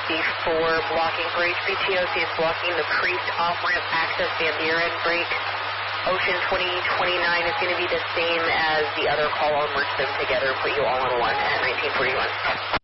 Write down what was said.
before blocking for HPTO. See, it's blocking the Priest off-ramp access Van Buren break. Ocean 2029 is going to be the same as the other call. I'll merge them together and put you all on one at 1941.